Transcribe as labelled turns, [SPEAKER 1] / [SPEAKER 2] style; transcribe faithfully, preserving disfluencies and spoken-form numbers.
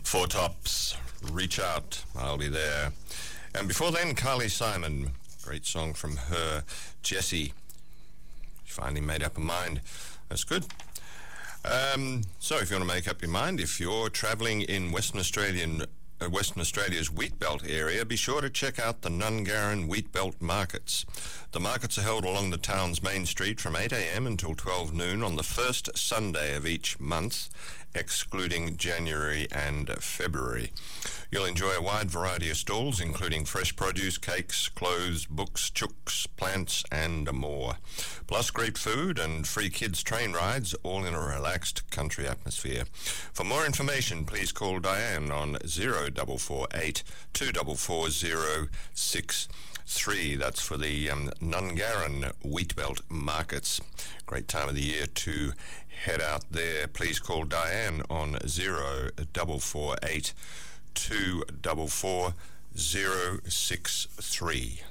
[SPEAKER 1] Four Tops, Reach Out, I'll Be There. And before then, Carly Simon, great song from her, Jessie. She finally made up her mind. That's good. Um, so if you want to make up your mind, if you're travelling in Western Australian uh, Western Australia's Wheatbelt area, be sure to check out the Nungarran Wheatbelt markets. The markets are held along the town's main street from eight a.m. until twelve noon on the first Sunday of each month, excluding January and February. You'll enjoy a wide variety of stalls, including fresh produce, cakes, clothes, books, chooks, plants, and more. Plus great food and free kids' train rides, all in a relaxed country atmosphere. For more information, please call Diane on zero four four eight, two four four zero six three. That's for the um, Nungarran Wheatbelt markets. Great time of the year to head out there. Please call Diane on zero four four eight, two four four zero six three.